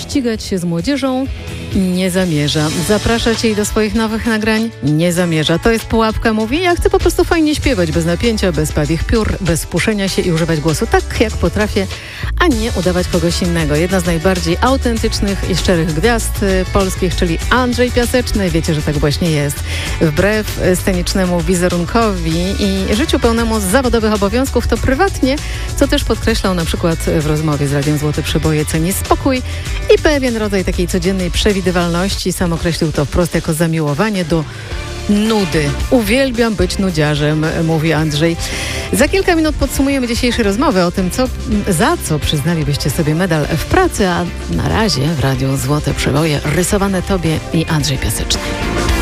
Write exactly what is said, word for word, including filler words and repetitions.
ścigać się z młodzieżą? Nie zamierza. Zapraszać jej do swoich nowych nagrań? Nie zamierza. To jest pułapka, mówi. Ja chcę po prostu fajnie śpiewać, bez napięcia, bez pawich piór, bez spuszczenia się i używać głosu tak, jak potrafię, a nie udawać kogoś innego. Jedna z najbardziej autentycznych i szczerych gwiazd y, polskich, czyli Andrzej Piaseczny. Wiecie, że tak właśnie jest. Wbrew scenicznemu wizerunkowi i życiu pełnemu zawodowych obowiązków, to prywatnie, co też podkreślał na przykład w rozmowie z Radiem Złote Przeboje, ceni spokój i pewien rodzaj takiej codziennej przewidywalności. Sam określił to wprost jako zamiłowanie do nudy. Uwielbiam być nudziarzem, mówi Andrzej. Za kilka minut podsumujemy dzisiejsze rozmowy o tym, co, za co przyznalibyście sobie medal w pracy, a na razie w Radiu Złote Przeboje rysowane tobie i Andrzej Piaseczny.